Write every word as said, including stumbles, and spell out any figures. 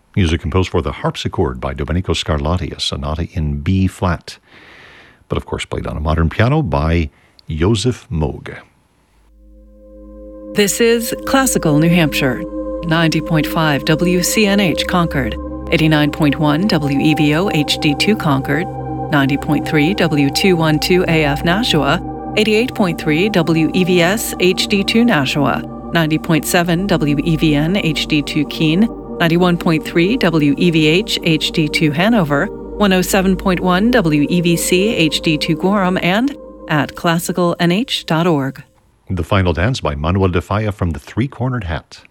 Music composed for the harpsichord by Domenico Scarlatti, a sonata in B flat, but of course played on a modern piano by Joseph Moog. This is Classical New Hampshire, ninety point five W C N H Concord, eighty-nine point one W E V O H D two Concord, ninety point three W two twelve A F Nashua, eighty-eight point three W E V S H D two Nashua, ninety point seven W E V N H D two Keene, ninety-one point three W E V H H D two Hanover, one oh seven point one W E V C H D two Gorham, and at classical n h dot org. The final dance by Manuel de Falla from the Three-Cornered Hat.